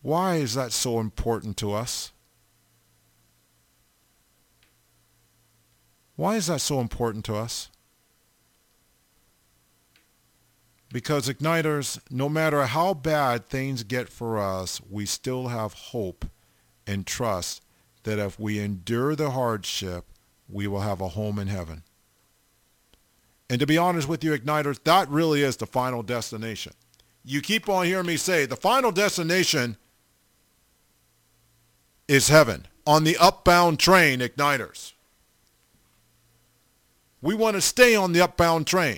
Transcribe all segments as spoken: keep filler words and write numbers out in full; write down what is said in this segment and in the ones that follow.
Why is that so important to us? Why is that so important to us? Because igniters, no matter how bad things get for us, we still have hope and trust that if we endure the hardship, we will have a home in heaven. And to be honest with you, igniters, that really is the final destination. You keep on hearing me say the final destination is heaven on the upbound train, igniters. We want to stay on the upbound train.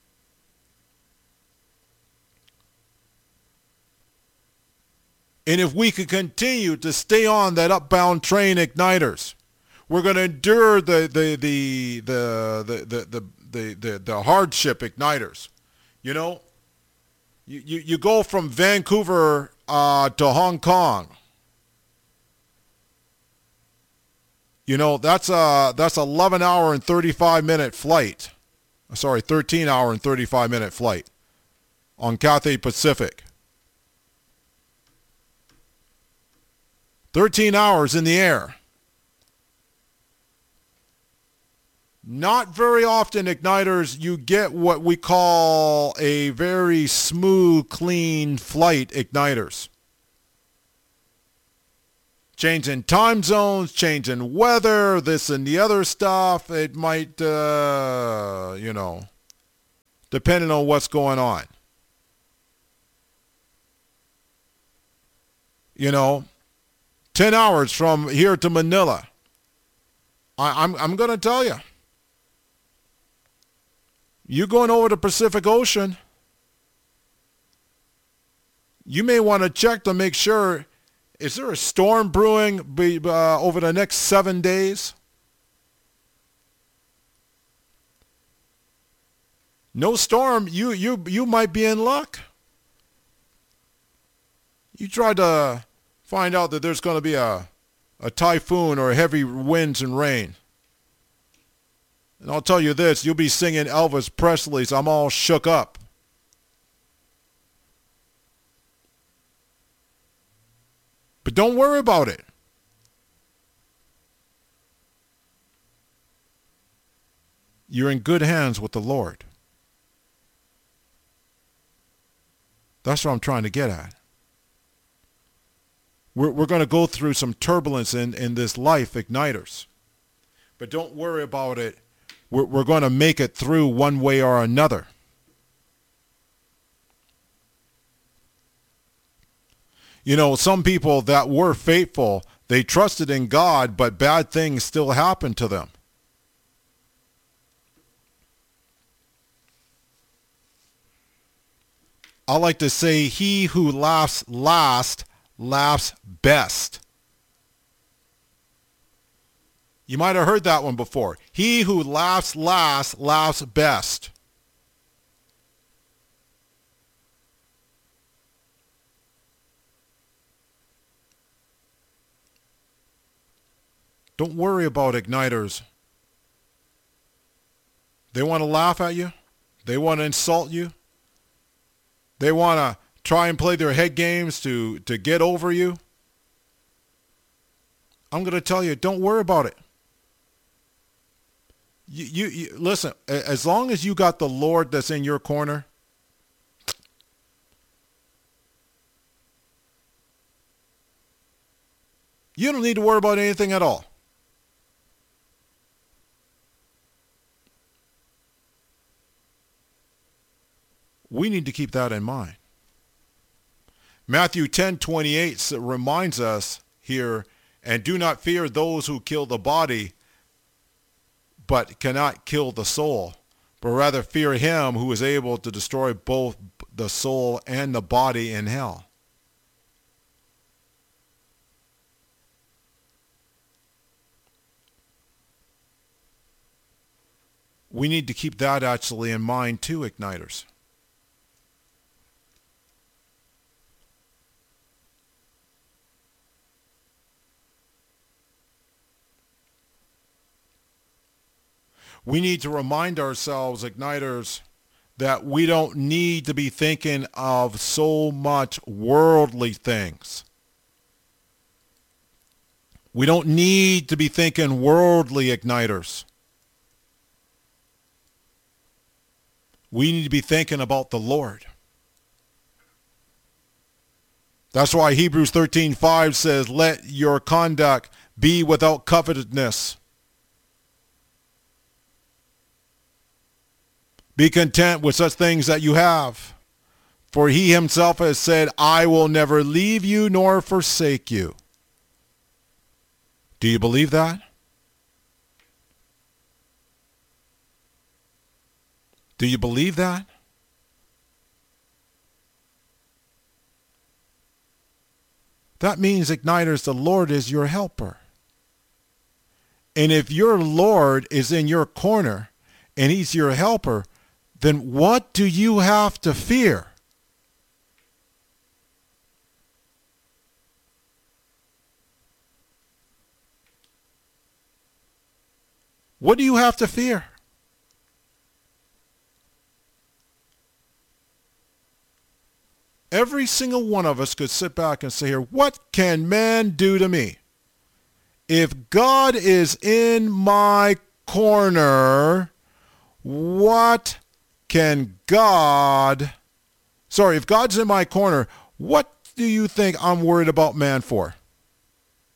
And if we could continue to stay on that upbound train, igniters, we're going to endure the the the the the the the, the, the, the hardship, igniters. You know, you, you, you go from Vancouver uh, to Hong Kong. You know, that's a that's eleven hour and thirty-five minute flight. Sorry, thirteen hour and thirty-five minute flight on Cathay Pacific. thirteen hours in the air. Not very often, igniters, you get what we call a very smooth, clean flight, igniters. Changing time zones, changing weather, this and the other stuff. It might, uh, you know, depending on what's going on. You know, ten hours from here to Manila. I, I'm, I'm going to tell you. You going over the Pacific Ocean, you may want to check to make sure, is there a storm brewing be, uh, over the next seven days? No storm, you, you, you might be in luck. You try to find out that there's going to be a, a typhoon or heavy winds and rain. And I'll tell you this, you'll be singing Elvis Presley's I'm All Shook Up. But don't worry about it. You're in good hands with the Lord. That's what I'm trying to get at. We're, we're going to go through some turbulence in, in this life, igniters. But don't worry about it. We're, we're going to make it through one way or another. You know, some people that were faithful, they trusted in God, but bad things still happened to them. I like to say, he who laughs last laughs best. You might have heard that one before. He who laughs last laughs best. Don't worry about igniters. They want to laugh at you. They want to insult you. They want to try and play their head games to, to get over you. I'm going to tell you, don't worry about it. You, you, you listen, as long as you got the Lord that's in your corner, you don't need to worry about anything at all. We need to keep that in mind. Matthew ten twenty-eight reminds us here, and do not fear those who kill the body, but cannot kill the soul, but rather fear him who is able to destroy both the soul and the body in hell. We need to keep that actually in mind too, igniters. We need to remind ourselves, igniters, that we don't need to be thinking of so much worldly things. We don't need to be thinking worldly igniters. We need to be thinking about the Lord. That's why Hebrews thirteen five says, let your conduct be without covetousness. Be content with such things that you have. For he himself has said, I will never leave you nor forsake you. Do you believe that? Do you believe that? That means, igniters, the Lord is your helper. And if your Lord is in your corner and he's your helper, then what do you have to fear? What do you have to fear? Every single one of us could sit back and say here, what can man do to me? If God is in my corner, what can God, sorry, if God's in my corner, what do you think I'm worried about man for?